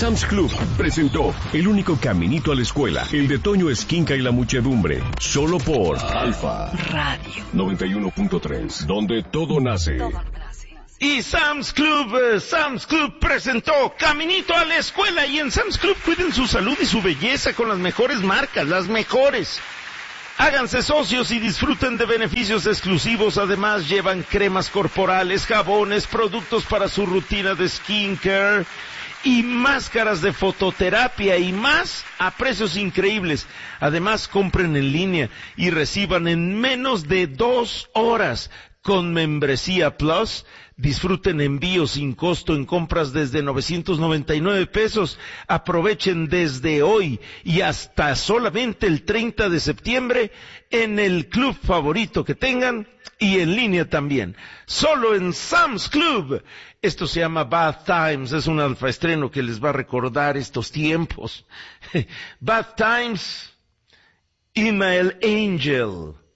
Sam's Club presentó el único caminito a la escuela, el de Toño Esquinca y la muchedumbre, solo por Alfa Radio 91.3, donde todo nace. Y Sam's Club presentó Caminito a la Escuela. Y en Sam's Club cuiden su salud y su belleza con las mejores marcas, las mejores. Háganse socios y disfruten de beneficios exclusivos. Además llevan cremas corporales, jabones, productos para su rutina de skincare y máscaras de fototerapia y más a precios increíbles. Además compren en línea y reciban en menos de 2 horas. Con Membresía Plus, disfruten envíos sin costo en compras desde 999 pesos. Aprovechen desde hoy y hasta solamente el 30 de septiembre en el club favorito que tengan y en línea también. Solo en Sam's Club. Esto se llama Bath Times, es un alfaestreno que les va a recordar estos tiempos. Bath Times, Email Angel.